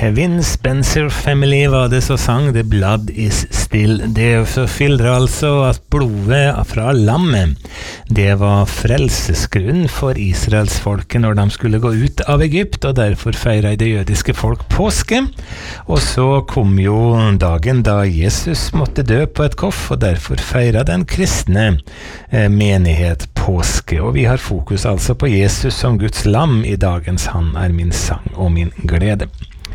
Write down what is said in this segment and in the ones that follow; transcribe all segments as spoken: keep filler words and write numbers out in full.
Kevin Spencer Family var det som sang The Blood is Still. Det skildrer altså at blodet fra lammet, det var frelsesgrunn for Israels folke når de skulle gå ut av Egypt, og derfor feiret det jødiske folk påske. Og så kom jo dagen da Jesus måtte dø på et koff, og derfor feiret den kristne eh, menighet påske. Og vi har fokus altså på Jesus som Guds lam i dagens Han er min sang og min glede.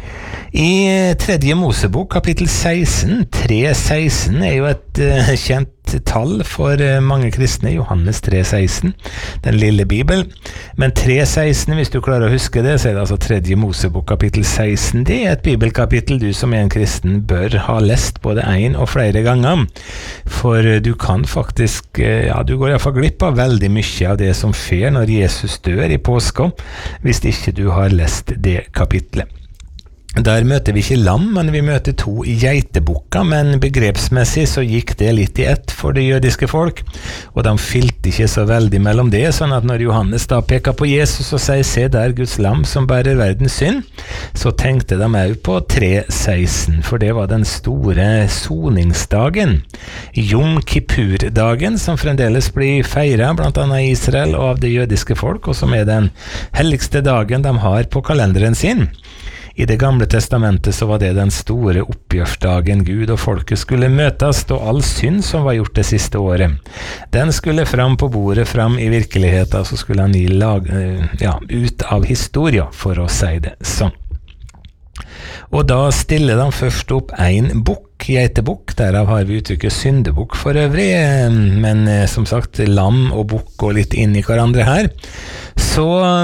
I tredje Mosebok, kapittel seksten, tre seksten er jo et uh, kjent tall for uh, mange kristne, Johannes tre seksten, den lille Bibel. Men tre seksten, hvis du klarer å huske det, så er det altså tredje Mosebok, kapittel seksten. Det er et bibelkapittel du som er en kristen bør ha lest både en og flere ganger. For uh, du kan faktisk, uh, ja, du går i hvert fall glipp av veldig mye av det som skjer når Jesus dør i påska, hvis ikke du har lest det kapitlet. Der møter vi ikke lam, men vi møter to geitebukker, men begrepsmessig så gikk det litt i ett for det jødiske folk, og de fylte ikke så veldig mellom det, sånn at når Johannes da peker på Jesus og sier, se der Guds lam som bærer verdens synd, så tenkte de også på tre seksten, for det var den store soningsdagen, Yom Kippur-dagen, som fremdeles blir feiret blant annet i Israel og av det jødiske folk, og som er den helligste dagen de har på kalenderen sin. I det gamle testamentet så var det den store oppgjørsdagen Gud og folket skulle møtes, og all synd som var gjort det siste året. Den skulle fram på bordet, fram i virkeligheten, så skulle han gi lag, ja, ut av historia, for å si det sånn. Og da stiller de først opp en bukk, geitebukk, derav har vi uttrykket syndebukk for øvrig, men som sagt, lam og bukk går litt inn i hverandre her. Så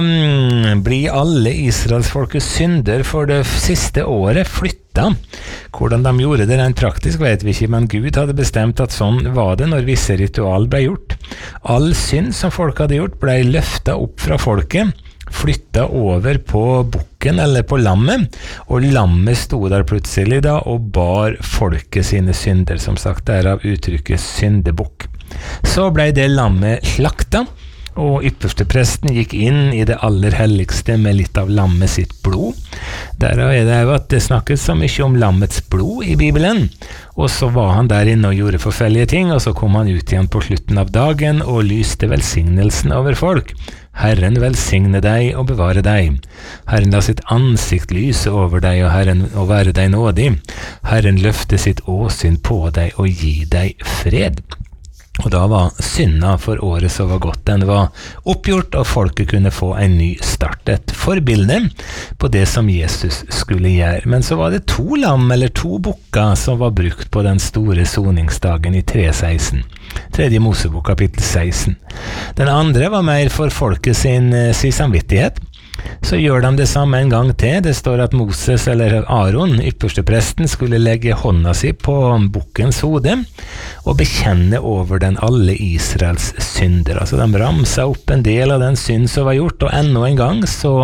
um, blir alle Israels folkets synder for det siste året flytta. Hvordan de gjorde det rent praktisk vet vi ikke, men Gud hadde bestemt at sånn var det når visse ritual ble gjort. All synd som folk hadde gjort ble løftet opp fra folket, flytta over på bukken eller på lammet, og lammet sto der plutselig da og bar folket sine synder, som sagt, derav uttrykket syndebukk. Så ble det lammet slakta, og ypperste presten gikk inn i det aller helligste med litt av lammet sitt blod. Der er det jo at det snakkes så mye om lammets blod i Bibelen, og så var han der inne og gjorde forfellige ting, og så kom han ut igjen på slutten av dagen og lyste velsignelsen over folk. Herren velsigne deg og bevare deg. Herren la sitt ansikt lyse over deg, og Herren å være deg nådig. Herren løfte sitt åsyn på deg og gi deg fred. Og da var synda for året som var gått, den var oppgjort, og folket kunne få en ny start, et forbilde på det som Jesus skulle gjøre. Men så var det to lam eller to bukker som var brukt på den store soningsdagen i tre seksten. Tredje Mosebok, kapittel seksten. Den andre var mer for folket sin, sin samvittighet. Så gjør de det samme en gang til. Det står at Moses eller Aaron, ypperste presten, skulle legge hånda si på bukkens hode og bekjenne over den alle Israels synder. Altså de ramsa opp en del av den synd som var gjort, og enda en gang så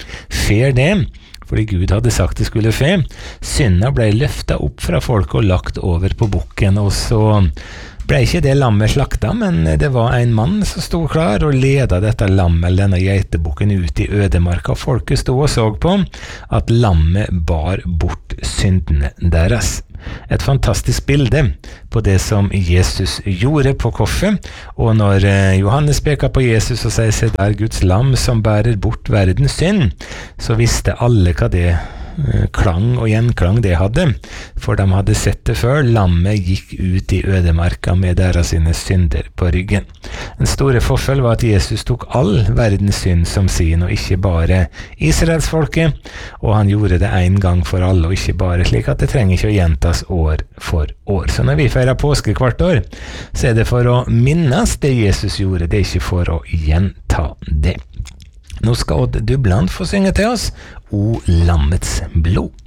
skjer det, fordi Gud hadde sagt det skulle skje. Synda ble løftet opp fra folk og lagt over på bukken, og så ble ikke det lammet slakta, men det var en mann som stod klar og ledet dette lammet, denne geitebukken, ut i ødemarka. Folket stod og så på at lammet bar bort syndene deres. Et fantastisk bilde på det som Jesus gjorde på korset, og når Johannes peker på Jesus og sier, se der Guds lam som bærer bort verdens synd, så visste alle hva det klang og gjenklang det hadde, for de hadde sett det før. Lammet gikk ut i ødemarka med deres sine synder på ryggen. Den store forskjell var at Jesus tok all verdens synd som sin, og ikke bare Israelsfolket, og han gjorde det en gang for alle, og ikke bare slik at det trenger ikke å gjentas år for år. Så når vi feirer påske hvert år, så er det for å minnes det Jesus gjorde, det er ikke for å gjenta det. Nå skal Odd Dubland få synge til oss O lammets blod.